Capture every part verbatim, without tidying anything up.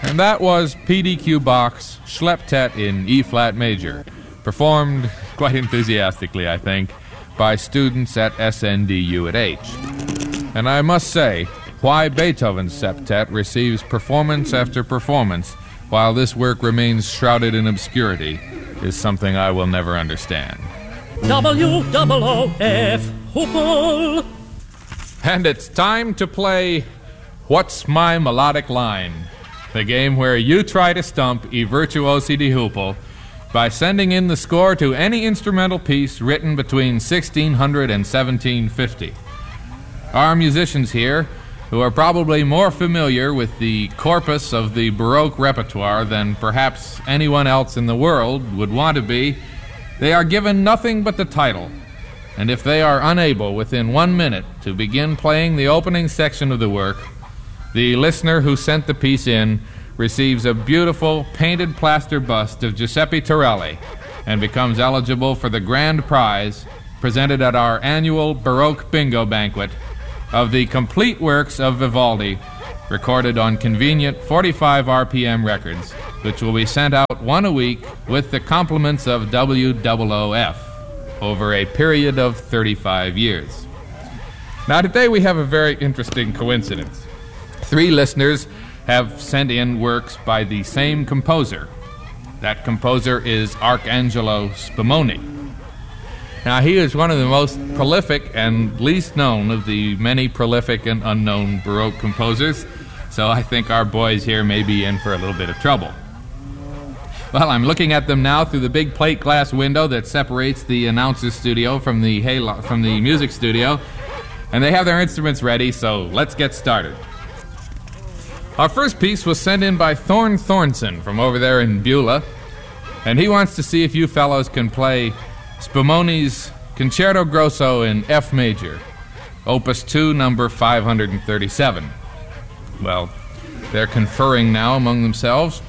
And that was P D Q Bach's Schlepptet in E-flat major, performed quite enthusiastically, I think, by students at S N D U at H. And I must say, why Beethoven's septet receives performance after performance while this work remains shrouded in obscurity is something I will never understand. W O O F, Hoople. And it's time to play What's My Melodic Line? The game where you try to stump I Virtuosi di Hoople by sending in the score to any instrumental piece written between sixteen hundred and seventeen fifty. Our musicians here, who are probably more familiar with the corpus of the Baroque repertoire than perhaps anyone else in the world would want to be, they are given nothing but the title, and if they are unable within one minute to begin playing the opening section of the work, the listener who sent the piece in receives a beautiful painted plaster bust of Giuseppe Torelli and becomes eligible for the grand prize presented at our annual Baroque Bingo Banquet of the complete works of Vivaldi, recorded on convenient forty-five R P M records, which will be sent out one a week with the compliments of W O O F over a period of thirty-five years. Now, today we have a very interesting coincidence. Three listeners have sent in works by the same composer. That composer is Arcangelo Spumoni. Now, he is one of the most prolific and least known of the many prolific and unknown Baroque composers, so I think our boys here may be in for a little bit of trouble. Well, I'm looking at them now through the big plate glass window that separates the announcer's studio from the haylo- from the music studio, and they have their instruments ready, so let's get started. Our first piece was sent in by Thorn Thornson from over there in Beulah, and he wants to see if you fellows can play Spumoni's Concerto Grosso in F major, Opus two, number five hundred thirty-seven. Well, they're conferring now among themselves.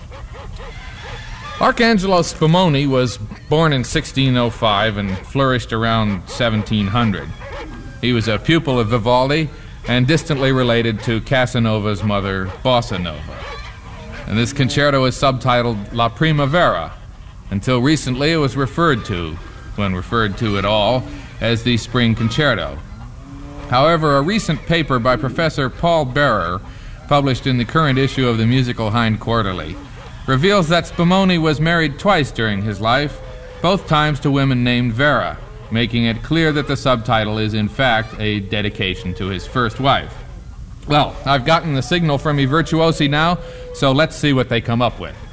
Arcangelo Spumoni was born in sixteen oh five and flourished around seventeen hundred. He was a pupil of Vivaldi and distantly related to Casanova's mother, Bossa Nova. And this concerto is subtitled La Primavera. Until recently, it was referred to, when referred to at all, as the Spring Concerto. However, a recent paper by Professor Paul Berer, published in the current issue of the Musical Hind Quarterly, reveals that Spumoni was married twice during his life, both times to women named Vera, making it clear that the subtitle is in fact a dedication to his first wife. Well, I've gotten the signal from I Virtuosi now, so let's see what they come up with.